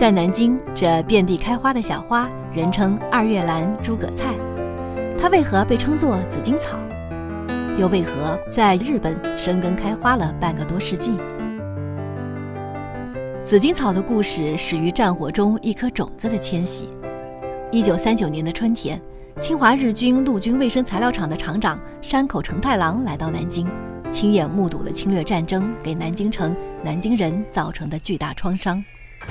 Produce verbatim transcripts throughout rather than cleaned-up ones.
在南京，这遍地开花的小花人称二月兰、诸葛菜，它为何被称作紫荆草？又为何在日本生根开花了半个多世纪？紫荆草的故事始于战火中一颗种子的迁徙。一九三九年的春天，侵华日军陆军卫生材料厂的厂长山口承太郎来到南京，亲眼目睹了侵略战争给南京城、南京人造成的巨大创伤。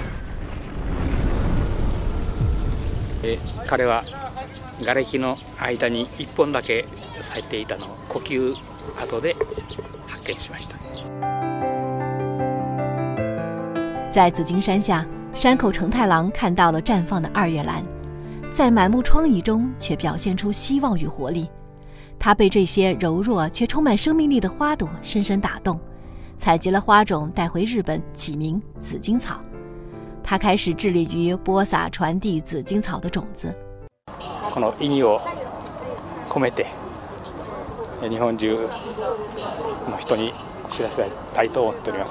彼は瓦礫の間に一本だけ咲いていたのを呼吸跡で発見しました。 在紫荆山下，山口承太郎看到了绽放的二月兰，在满目疮痍中却表现出希望与活力。他被这些柔弱却充满生命力的花朵深深打动，采集了花种带回日本，起名紫荆草。他开始致力于播撒传递紫荆草的种子。 この意義を込めて日本中の人に知らせたいと思っております。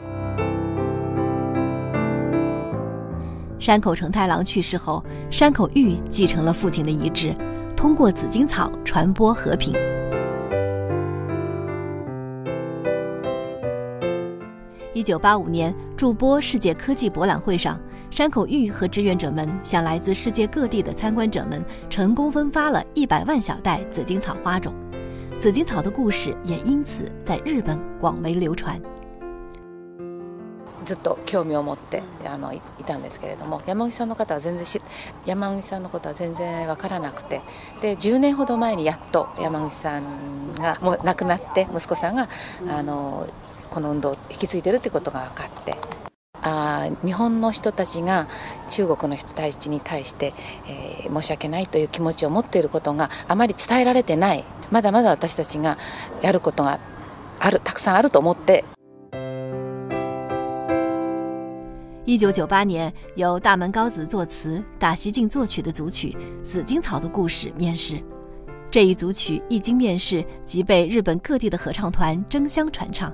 山口承太郎去世后，山口玉继承了父亲的遗志，通过紫荆草传播和平。一九八五年筑波世界科技博览会上，山口玉和志愿者们向来自世界各地的参观者们成功分发了一百万小袋紫荆草花种，紫荆草的故事也因此在日本广为流传。 ずっと興味を持ってあのいたんですけれども、山口さんの方は全然し山口さんのことは全然分からなくて、でじゅうねんほど前にやっと山口さんがもう亡くなって息子さんがあのこの運動を引き継いでるってことが分かって、あ日本の人たちが中国の人たちに対して、えー、申し訳ないという気持ちを持っていることがあまり伝えられてない、まだまだ私たちがやることがあるたくさんあると思って。 一九九八年，由大门高子作词、大西进作曲的组曲《紫荆草的故事》面世。这一组曲一经面世，即被日本各地的合唱团争相传唱。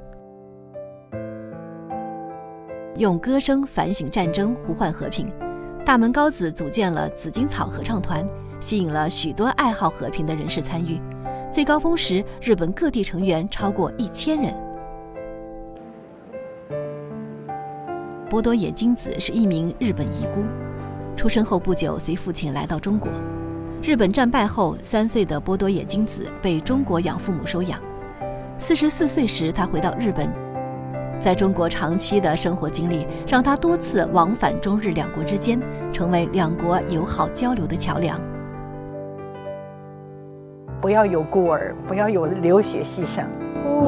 用歌声反省战争，呼唤和平。大门高子组建了紫荆草合唱团，吸引了许多爱好和平的人士参与。最高峰时，日本各地成员超过一千人。波多野金子是一名日本遗孤，出生后不久随父亲来到中国。日本战败后，三岁的波多野金子被中国养父母收养。四十四岁时，他回到日本。在中国长期的生活经历，让他多次往返中日两国之间，成为两国友好交流的桥梁。 不要有孤儿，不要有流血牺牲。